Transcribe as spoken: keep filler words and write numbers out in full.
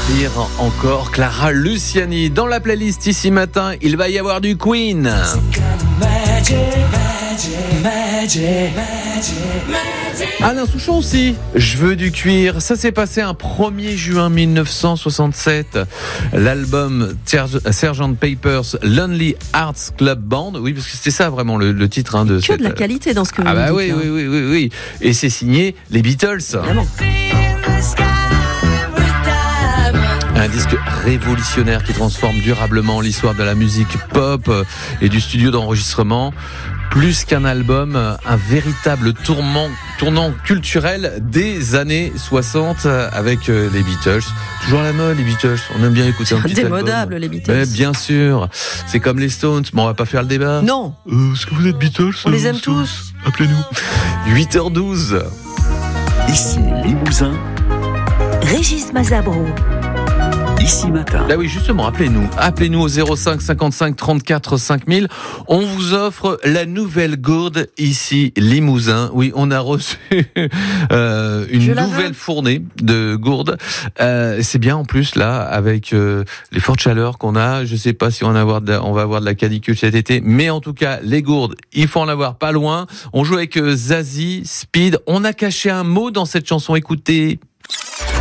Pire encore, Clara Luciani. Dans la playlist ici matin, il va y avoir du Queen. Alain Souchon aussi, Je veux du cuir. Ça s'est passé un premier juin mille neuf cent soixante-sept. L'album Sergeant Pepper's Lonely Hearts Club Band. Oui, parce que c'était ça vraiment le, le titre hein, de que cette... de la qualité dans ce que vous ah bah dites. oui, là. oui, oui, oui, oui. Et c'est signé les Beatles. Vraiment. Un disque révolutionnaire qui transforme durablement l'histoire de la musique pop et du studio d'enregistrement. Plus qu'un album, un véritable tournant, tournant culturel des années soixante avec les Beatles. Toujours à la mode, les Beatles. On aime bien écouter un petit album. Démodable, les Beatles. Mais bien sûr. C'est comme les Stones. Bon, on va pas faire le débat. Non. Euh, est-ce que vous êtes Beatles? On les aime tous. Appelez-nous. huit heures douze. Ici Limousin. Régis Mazabro. Ici matin. Là oui, justement, appelez-nous. Appelez-nous au zéro cinq cinquante-cinq trente-quatre cinq mille. On vous offre la nouvelle gourde ici, Limousin. Oui, on a reçu euh, une nouvelle fournée de gourdes. Euh, c'est bien en plus là, avec euh, les fortes chaleurs qu'on a. Je sais pas si on va avoir de la, on va avoir de la canicule cet été, mais en tout cas, les gourdes, il faut en avoir pas loin. On joue avec euh, Zazie, Speed. On a caché un mot dans cette chanson. Écoutez.